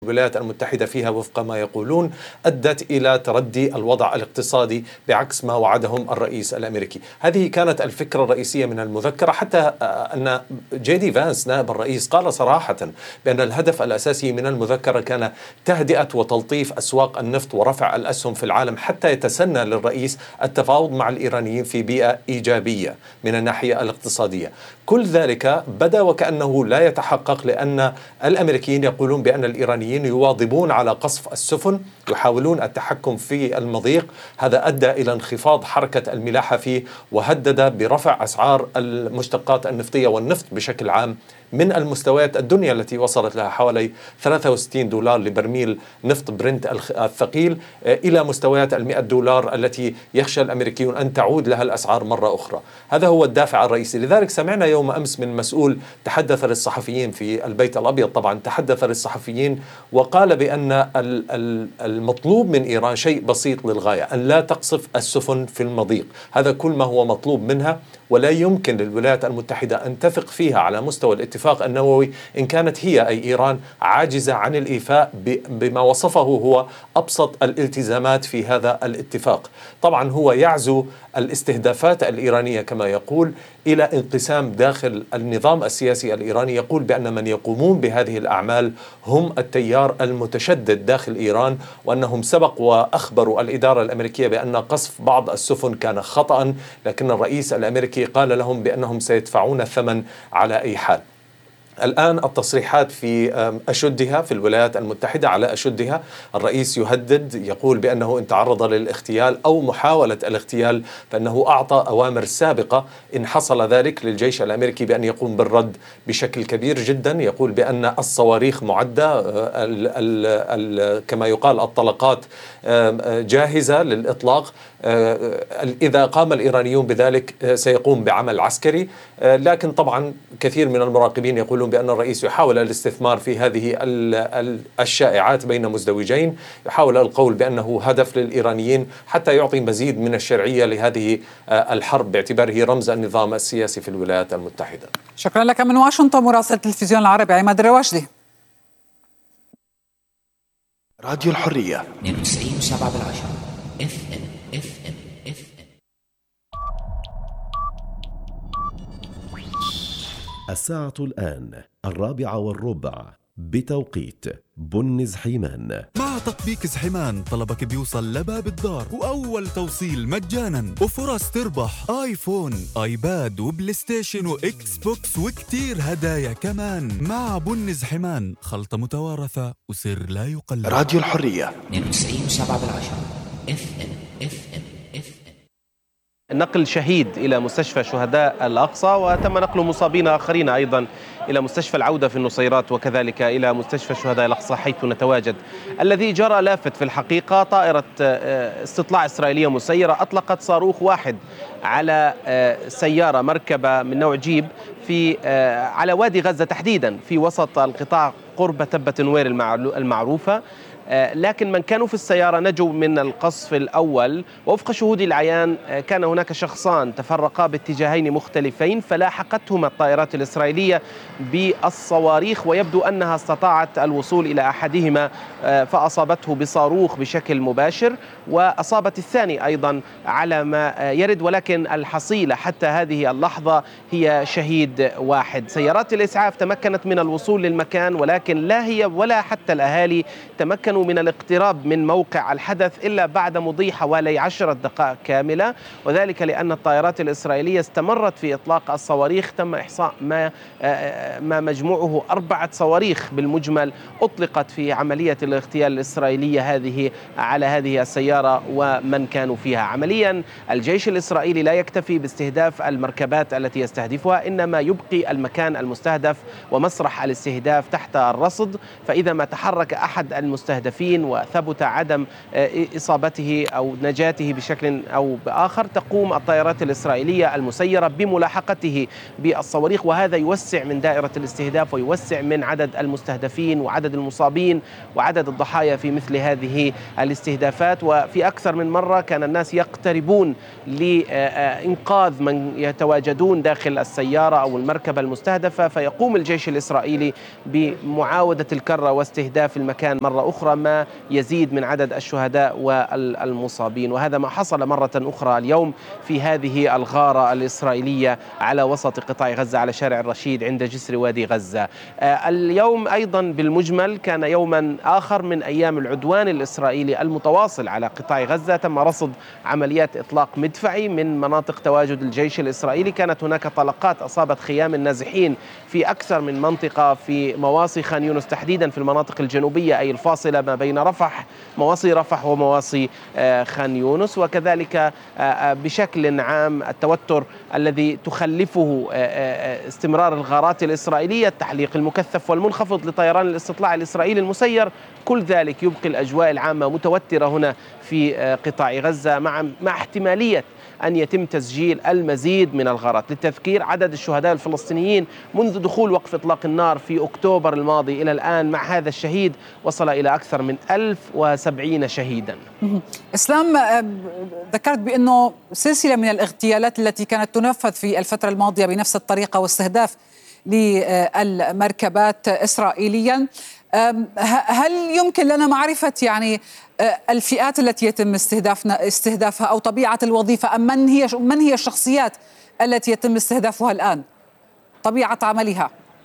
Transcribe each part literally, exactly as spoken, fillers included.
الولايات المتحدة فيها وفق ما يقولون أدت إلى تردي الوضع الاقتصادي بعكس ما وعدهم الرئيس الأمريكي. هذه كانت الفكرة الرئيسية من المذكرة، حتى أن جي دي فانس نائب الرئيس قال صراحة بأن الهدف الأساسي من المذكرة كان تهدئة وتلطيف أسواق النفط ورفع الأسهم في العالم حتى يتسنى للرئيس التفاوض مع الإيرانيين في بيئة إيجابية من الناحية الاقتصادية. كل ذلك بدا وكأنه لا يتحقق، لأن الأمريكيين يقولون بأن الإيرانيين يواظبون على قصف السفن، يحاولون التحكم في المضيق. هذا أدى إلى انخفاض حركة الملاحة فيه، وهدد برفع أسعار المشتقات النفطية والنفط بشكل عام من المستويات الدنيا التي وصلت لها حوالي ثلاثة وستين دولار لبرميل نفط برنت الثقيل إلى مستويات المئة دولار التي يخشى الأمريكيون أن تعود لها الأسعار مرة أخرى. هذا هو الدافع الرئيسي. لذلك سمعنا يوم أمس من مسؤول تحدث للصحفيين في البيت الأبيض، طبعا تحدث للصحفيين وقال بأن المطلوب من إيران شيء بسيط للغاية، أن لا تقصف السفن في المضيق. هذا كل ما هو مطلوب منها، ولا يمكن للولايات المتحدة أن تثق فيها على مستوى الاتفاق النووي إن كانت هي أي إيران عاجزة عن الإيفاء بما وصفه هو أبسط الالتزامات في هذا الاتفاق. طبعا هو يعزو الاستهدافات الإيرانية كما يقول إلى انقسام داخل النظام السياسي الإيراني. يقول بأن من يقومون بهذه الأعمال هم التيار المتشدد داخل إيران، وأنهم سبق وأخبروا الإدارة الأمريكية بأن قصف بعض السفن كان خطأ، لكن الرئيس الأمريكي قال لهم بأنهم سيدفعون الثمن على أي حال. الآن التصريحات في أشدها في الولايات المتحدة على أشدها. الرئيس يهدد، يقول بأنه إن تعرض للاغتيال أو محاولة الاغتيال فإنه أعطى أوامر سابقة إن حصل ذلك للجيش الأمريكي بأن يقوم بالرد بشكل كبير جدا. يقول بأن الصواريخ معدة، ال ال ال كما يقال الطلقات جاهزة للإطلاق. إذا قام الإيرانيون بذلك سيقوم بعمل عسكري. لكن طبعا كثير من المراقبين يقولون بأن الرئيس يحاول الاستثمار في هذه الشائعات بين مزدوجين، يحاول القول بأنه هدف للإيرانيين حتى يعطي مزيد من الشرعية لهذه الحرب باعتباره رمز النظام السياسي في الولايات المتحدة. شكرا لك من واشنطن مراسل التلفزيون العربي عماد الرواجدي. راديو الحرية اثنين وتسعين وسبعة بالعشرة اف ام اف ام اف ام. الساعة الآن الرابعة والربع بتوقيت بن زحيمان. مع تطبيق زحيمان طلبك بيوصل لباب الدار، وأول توصيل مجانا، وفرص تربح آيفون، آيباد وبلاي ستيشن وإكس بوكس وكتير هدايا كمان. مع بن زحيمان خلطة متوارثة وسر لا يقلد. راديو الحرية اثنين وتسعين وسبعة بالعشرة اف ام اف ام اف ام. نقل شهيد إلى مستشفى شهداء الأقصى، وتم نقل مصابين آخرين أيضا إلى مستشفى العودة في النصيرات، وكذلك إلى مستشفى شهداء الأقصى حيث نتواجد. الذي جرى لافت في الحقيقة، طائرة استطلاع إسرائيلية مسيرة أطلقت صاروخ واحد على سيارة مركبة من نوع جيب في على وادي غزة تحديدا في وسط القطاع قرب تبة نوير المعروفة. لكن من كانوا في السيارة نجوا من القصف الأول، ووفق شهود العيان كان هناك شخصان تفرقا باتجاهين مختلفين، فلاحقتهما الطائرات الإسرائيلية بالصواريخ، ويبدو أنها استطاعت الوصول إلى أحدهما فأصابته بصاروخ بشكل مباشر، وأصابت الثاني أيضا على ما يرد، ولكن الحصيلة حتى هذه اللحظة هي شهيد واحد. سيارات الإسعاف تمكنت من الوصول للمكان، ولكن لا هي ولا حتى الأهالي تمكنوا من الاقتراب من موقع الحدث إلا بعد مضي حوالي عشرة دقائق كاملة، وذلك لأن الطائرات الإسرائيلية استمرت في إطلاق الصواريخ. تم إحصاء ما ما مجموعه أربعة صواريخ بالمجمل أطلقت في عملية الاغتيال الإسرائيلية هذه على هذه السيارة ومن كانوا فيها. عمليا الجيش الإسرائيلي لا يكتفي باستهداف المركبات التي يستهدفها، إنما يبقي المكان المستهدف ومسرح الاستهداف تحت الرصد، فإذا ما تحرك أحد المستهدفين المستهدفين وثبت عدم إصابته أو نجاته بشكل أو بآخر، تقوم الطائرات الإسرائيلية المسيرة بملاحقته بالصواريخ، وهذا يوسع من دائرة الاستهداف ويوسع من عدد المستهدفين وعدد المصابين وعدد الضحايا في مثل هذه الاستهدافات. وفي أكثر من مرة كان الناس يقتربون لإنقاذ من يتواجدون داخل السيارة أو المركبة المستهدفة، فيقوم الجيش الإسرائيلي بمعاودة الكرة واستهداف المكان مرة أخرى، ما يزيد من عدد الشهداء والمصابين. وهذا ما حصل مرة أخرى اليوم في هذه الغارة الإسرائيلية على وسط قطاع غزة على شارع الرشيد عند جسر وادي غزة. اليوم أيضا بالمجمل كان يوما آخر من أيام العدوان الإسرائيلي المتواصل على قطاع غزة. تم رصد عمليات إطلاق مدفعي من مناطق تواجد الجيش الإسرائيلي، كانت هناك طلقات أصابت خيام النازحين في أكثر من منطقة في مواصي خان يونس، تحديدا في المناطق الجنوبية أي الفاصلة ما بين رفح مواصي رفح ومواصي خان يونس. وكذلك بشكل عام التوتر الذي تخلفه استمرار الغارات الإسرائيلية، التحليق المكثف والمنخفض لطيران الاستطلاع الإسرائيلي المسير، كل ذلك يبقي الأجواء العامة متوترة هنا في قطاع غزة، مع مع احتمالية أن يتم تسجيل المزيد من الغارات. للتذكير، عدد الشهداء الفلسطينيين منذ دخول وقف إطلاق النار في أكتوبر الماضي إلى الآن مع هذا الشهيد وصل إلى أكثر من ألف وسبعين شهيدا. إسلام، ذكرت بأنه سلسلة من الاغتيالات التي كانت تنفذ في الفترة الماضية بنفس الطريقة واستهداف للمركبات إسرائيليا، هل يمكن لنا معرفة يعني الفئات التي يتم استهدافنا استهدافها أو طبيعة الوظيفة، أم من هي من هي الشخصيات التي يتم استهدافها الآن، طبيعة عملها؟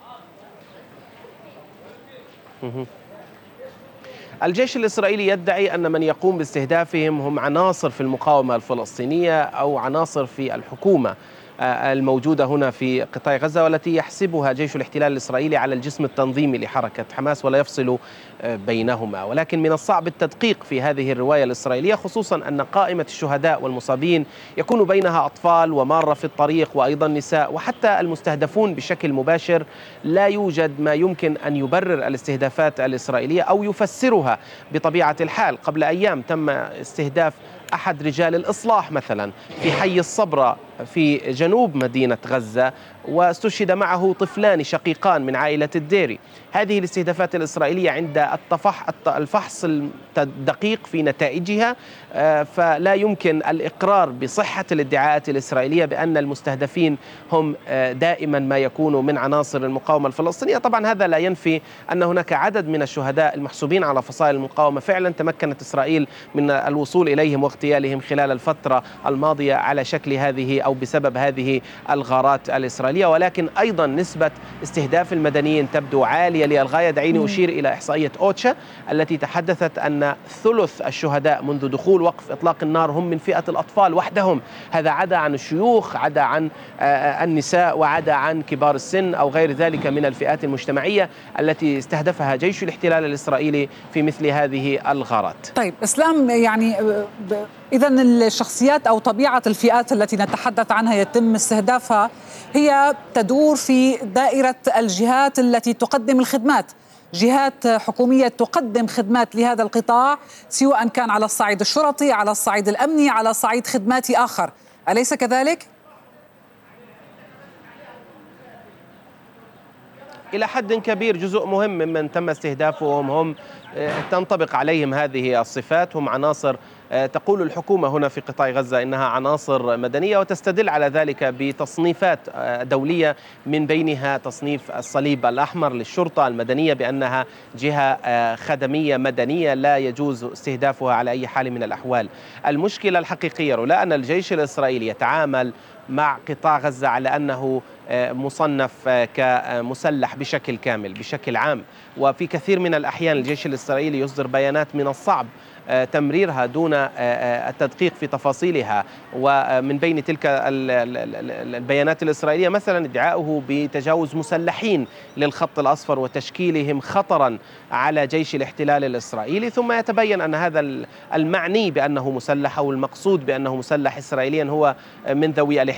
الجيش الإسرائيلي يدعي أن من يقوم باستهدافهم هم عناصر في المقاومة الفلسطينية أو عناصر في الحكومة الموجودة هنا في قطاع غزة، والتي يحسبها جيش الاحتلال الإسرائيلي على الجسم التنظيمي لحركة حماس ولا يفصل بينهما. ولكن من الصعب التدقيق في هذه الرواية الإسرائيلية، خصوصا أن قائمة الشهداء والمصابين يكون بينها أطفال ومارة في الطريق وأيضا نساء، وحتى المستهدفون بشكل مباشر لا يوجد ما يمكن أن يبرر الاستهدافات الإسرائيلية أو يفسرها بطبيعة الحال. قبل أيام تم استهداف أحد رجال الإصلاح مثلا في حي الصبرة في جنوب مدينة غزة، واستشهد معه طفلان شقيقان من عائلة الديري. هذه الاستهدافات الإسرائيلية عند الفحص الدقيق في نتائجها فلا يمكن الإقرار بصحة الادعاءات الإسرائيلية بأن المستهدفين هم دائما ما يكونوا من عناصر المقاومة الفلسطينية. طبعا هذا لا ينفي أن هناك عدد من الشهداء المحسوبين على فصائل المقاومة فعلا تمكنت إسرائيل من الوصول إليهم واغتيالهم خلال الفترة الماضية على شكل هذه أو بسبب هذه الغارات الإسرائيلية، ولكن أيضا نسبة استهداف المدنيين تبدو عالية للغاية. دعيني أشير إلى إحصائية أوتشا التي تحدثت أن ثلث الشهداء منذ دخول وقف إطلاق النار هم من فئة الأطفال وحدهم. هذا عدا عن الشيوخ، عدا عن النساء، وعدا عن كبار السن أو غير ذلك من الفئات المجتمعية التي استهدفها جيش الاحتلال الإسرائيلي في مثل هذه الغارات. طيب إسلام، يعني إذا الشخصيات أو طبيعة الفئات التي نتحدث عنها يتم استهدافها هي تدور في دائرة الجهات التي تقدم الخدمات، جهات حكومية تقدم خدمات لهذا القطاع، سواء كان على الصعيد الشرطي، على الصعيد الأمني، على صعيد خدماتي آخر، أليس كذلك؟ إلى حد كبير جزء مهم ممن تم استهدافهم هم تنطبق عليهم هذه الصفات، هم عناصر تقول الحكومة هنا في قطاع غزة إنها عناصر مدنية، وتستدل على ذلك بتصنيفات دولية من بينها تصنيف الصليب الأحمر للشرطة المدنية بأنها جهة خدمية مدنية لا يجوز استهدافها على أي حال من الأحوال. المشكلة الحقيقية لا أن الجيش الإسرائيلي يتعامل مع قطاع غزة على أنه مصنف كمسلح بشكل كامل بشكل عام، وفي كثير من الأحيان الجيش الإسرائيلي يصدر بيانات من الصعب تمريرها دون التدقيق في تفاصيلها. ومن بين تلك البيانات الإسرائيلية مثلا ادعاؤه بتجاوز مسلحين للخط الأصفر وتشكيلهم خطرا على جيش الاحتلال الإسرائيلي، ثم يتبين أن هذا المعني بأنه مسلح أو المقصود بأنه مسلح إسرائيليا هو من ذوي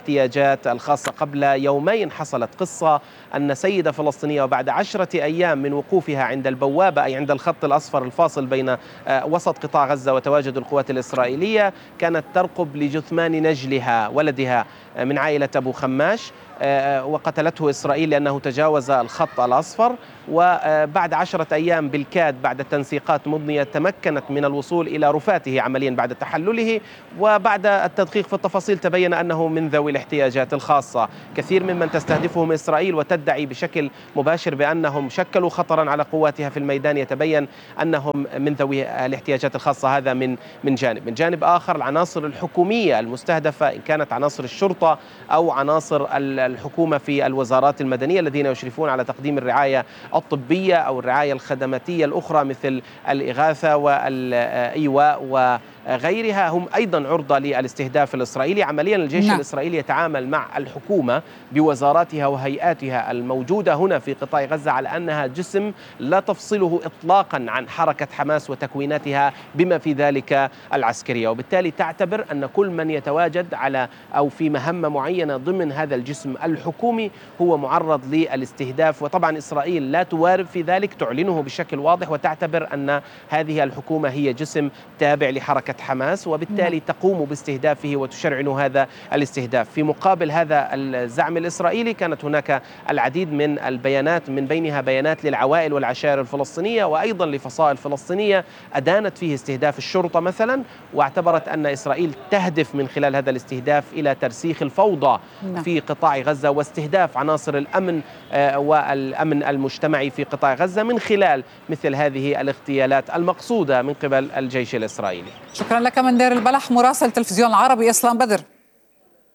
الاحتياجات الخاصة. قبل يومين حصلت قصة أن سيدة فلسطينية وبعد عشرة أيام من وقوفها عند البوابة، أي عند الخط الأصفر الفاصل بين وسط قطاع غزة وتواجد القوات الإسرائيلية، كانت ترقب لجثمان نجلها ولدها من عائلة أبو خماش، وقتلته إسرائيل لأنه تجاوز الخط الأصفر. وبعد عشرة أيام بالكاد بعد تنسيقات مضنية تمكنت من الوصول إلى رفاته عمليا بعد تحلله، وبعد التدقيق في التفاصيل تبين أنه من ذوي الاحتياجات الخاصة. كثير ممن تستهدفهم إسرائيل وتدعي بشكل مباشر بأنهم شكلوا خطرا على قواتها في الميدان يتبين أنهم من ذوي الاحتياجات الخاصة. هذا من من جانب. من جانب آخر العناصر الحكومية المستهدفة، إن كانت عناصر الشرطة أو عناصر الحكومة في الوزارات المدنية الذين يشرفون على تقديم الرعاية الطبية أو الرعاية الخدماتية الأخرى مثل الإغاثة والإيواء وغيرها، هم أيضا عرضة للاستهداف الإسرائيلي. عمليا الجيش نعم. الإسرائيلي يتعامل مع الحكومة بوزاراتها وهيئاتها الموجودة هنا في قطاع غزة على أنها جسم لا تفصله إطلاقا عن حركة حماس وتكويناتها بما في ذلك العسكرية، وبالتالي تعتبر أن كل من يتواجد على أو في مهمة معينة ضمن هذا الجسم الحكومي هو معرض للاستهداف. وطبعا إسرائيل لا توارب في ذلك، تعلنه بشكل واضح وتعتبر أن هذه الحكومة هي جسم تابع لحركة حماس، وبالتالي تقوم باستهدافه وتشرعن هذا الاستهداف. في مقابل هذا الزعم الإسرائيلي كانت هناك العديد من البيانات، من بينها بيانات للعوائل والعشائر الفلسطينية وأيضا لفصائل فلسطينية أدانت فيه استهداف الشرطة مثلا، واعتبرت أن إسرائيل تهدف من خلال هذا الاستهداف إلى ترسيخ الفوضى في قطاع غزة واستهداف عناصر الأمن والأمن المجتمعي في قطاع غزة من خلال مثل هذه الاغتيالات المقصودة من قبل الجيش الإسرائيلي. شكرا لك من دير البلح مراسل تلفزيون العربي إسلام بدر.